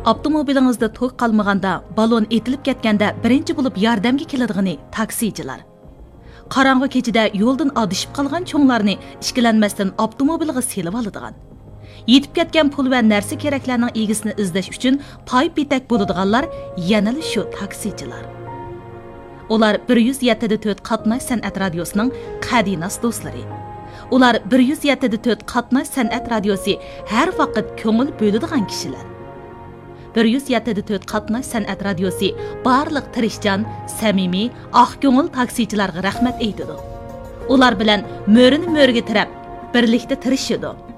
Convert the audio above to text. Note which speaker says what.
Speaker 1: Avtomobilingizda to'q qalmaganda, balon etilib ketganda birinchi bo'lib yordamga keladigan taksichilar. Qarang'i kechida yo'ldan adishib qolgan cho'nglarni ishkilanmasdan avtomobilga selib oladigan. Yetib ketgan pul va narsa keraklarning egisini izlash uchun pay petak bo'ladiganlar yana shu taksichilar. Ular 107.4 qatnash san'at radiosining qadinas do'stlari. Ular 107.4 qatnash san'at radiosi har vaqt ko'ngil bo'ladigan kishilar. 107.4 qatnash san'at radiosi barliq tirishchan, samimiy, oq ko'ngil taksichilarga rahmat aytadi. Ular bilan mo'rini mo'riga tirab, birlikda tirishadi.